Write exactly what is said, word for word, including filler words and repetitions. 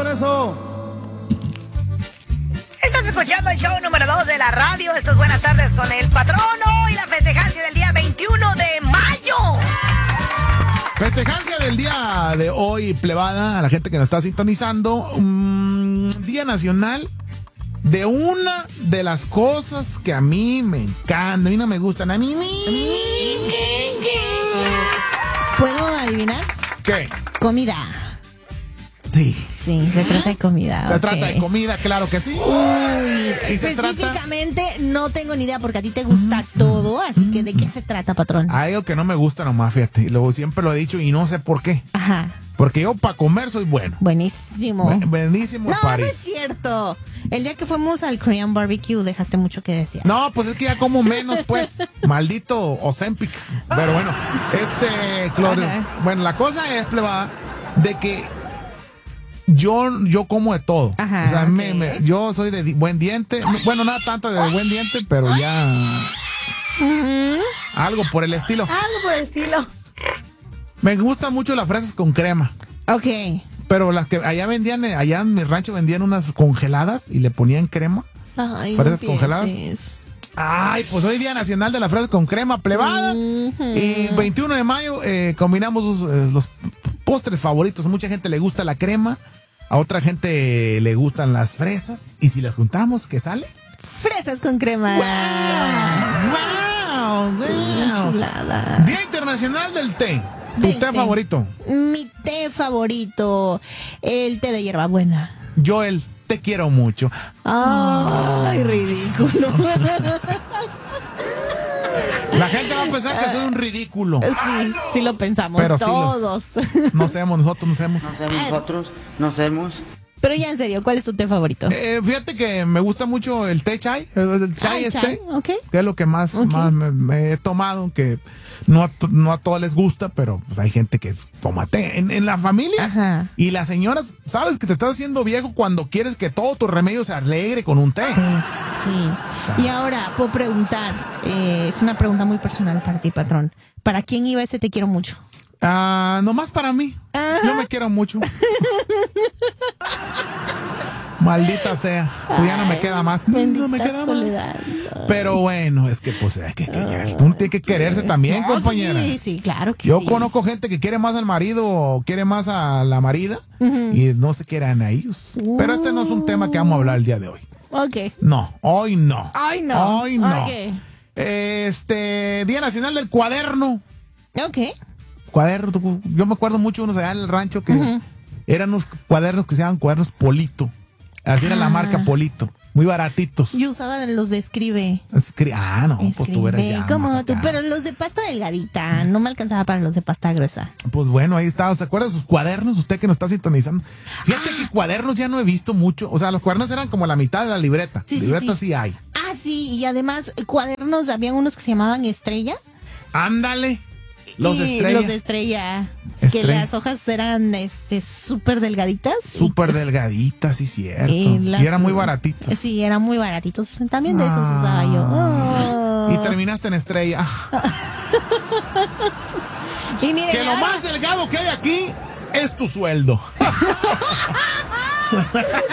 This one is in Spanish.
eso. Estás escuchando el show número dos de la radio. Esto es Buenas Tardes con el Patrono y la festejancia del día veintiuno de mayo. Festejancia del día de hoy, plebada, a la gente que nos está sintonizando. Um, día nacional de una de las cosas que a mí me encantan, a mí no me gustan, a mí me... ¿Puedo adivinar? ¿Qué? Comida. Sí. Sí, se trata de comida. Se okay. trata de comida, claro que sí. Uy, ¿Y se específicamente trata? No tengo ni idea porque a ti te gusta mm, todo, así mm, que ¿de qué se trata, patrón? Hay algo que no me gusta nomás, fíjate, y luego siempre lo he dicho y no sé por qué. Ajá. Porque yo para comer soy bueno. Buenísimo. Bu- buenísimo No, París. no es cierto. El día que fuimos al Korean Barbecue dejaste mucho que decir. No, pues es que ya como menos, pues. Maldito Ozempic. Pero bueno, este, Clores, bueno, la cosa es, plebada, de que yo, yo como de todo. Ajá, o sea, okay. me, me, yo soy de di- buen diente. Bueno, nada tanto de buen diente, pero ya... Uh-huh. Algo por el estilo. Algo por el estilo. Me gustan mucho las fresas con crema. Ok. Pero las que allá vendían, allá en mi rancho vendían unas congeladas y le ponían crema. Ay, fresas no congeladas. empieces. Ay, pues hoy día nacional de la fresa con crema plebada. Uh-huh. Y veintiuno de mayo eh, combinamos los, eh, los postres favoritos. A mucha gente le gusta la crema, a otra gente le gustan las fresas. Y si las juntamos, ¿qué sale? Fresas con crema. ¡Wow! ¡Wow! ¡Wow! Chulada. Día Internacional del Té. ¿Tu Del té, té. favorito? Mi té favorito, el té de hierbabuena. Yo el te quiero mucho. Ay, ridículo. La gente va a pensar que soy un ridículo. Sí, sí lo pensamos Pero sí todos. los- no sabemos, nosotros no sabemos. No sabemos nosotros, no sabemos. Pero ya en serio, ¿cuál es tu té favorito? Eh, fíjate que me gusta mucho el té chai. El, el chai Ah, el este. chai, ok. Que es lo que más, Ok. más me, me he tomado. Que no a, to- no a todos les gusta, pero pues, hay gente que toma té. En, en la familia. Ajá. Y las señoras, sabes que te estás haciendo viejo cuando quieres que todo tu remedio se alegre con un té. Sí. Y ahora, puedo preguntar, eh, es una pregunta muy personal para ti, patrón. ¿Para quién iba ese te quiero mucho? Ah, nomás para mí. Ajá. Yo me quiero mucho. Maldita sea. Pues ya no me queda más. No me queda soledad. más. Pero bueno, es que pues es que, que ya, uno tiene que quererse también, No, compañera. Sí, sí, claro que Yo sí. conozco gente que quiere más al marido o quiere más a la marida y no se quieren a ellos. Pero este no es un tema que vamos a hablar el día de hoy. Ok. No, hoy no. Ay, no. Hoy no. Ok. Este, Día Nacional del Cuaderno. Ok. Cuaderno, tú- yo me acuerdo mucho unos allá en el rancho que Ujú. eran unos cuadernos que se llaman cuadernos Polito. Así era la Ah. marca Polito. Muy baratitos. Yo usaba los de Escribe. Escri- ah, no, pues tú eres Escribe, ya como más tú, acá. pero los de pasta delgadita, no me alcanzaba para los de pasta gruesa. Pues bueno, ahí está. ¿Se acuerda de sus cuadernos? Usted que nos está sintonizando. Fíjate que cuadernos ya no he visto mucho. O sea, los cuadernos eran como la mitad de la libreta. Sí, sí, libreta sí. sí hay. Ah, sí, y además cuadernos, habían unos que se llamaban Estrella. Ándale. Los y estrellas. Los de Estrella. Estrella. Que las hojas eran este súper delgaditas. Súper delgaditas, sí, cierto. Y Y, las- eran muy baratitos. Sí, eran muy baratitos. También de esos Ah. usaba yo. Oh. Y terminaste en estrella. Y miren, Que lo ahora- más delgado que hay aquí es tu sueldo.